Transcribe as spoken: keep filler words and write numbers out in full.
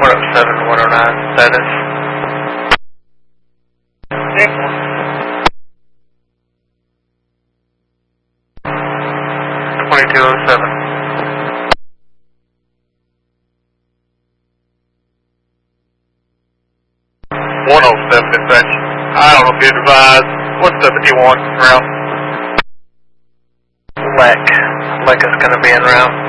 one oh seven, one oh nine, status. twenty-two oh seven. one oh seven, dispatch. I don't know if you advised. What's seventy-one route? Lek. Lek is going to be en route.